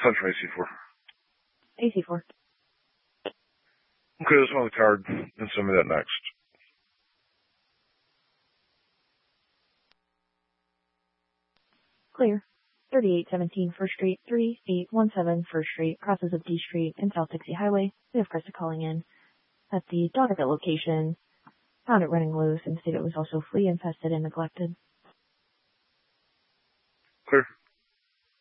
Central AC4. AC4. Okay, that's on the card, and send me that next. Clear. 3817 First Street, 3817 First Street, crosses of D Street and South Dixie Highway. We have Krista calling in at the dog at that location. Found it running loose and stated it was also flea infested and neglected. Clear.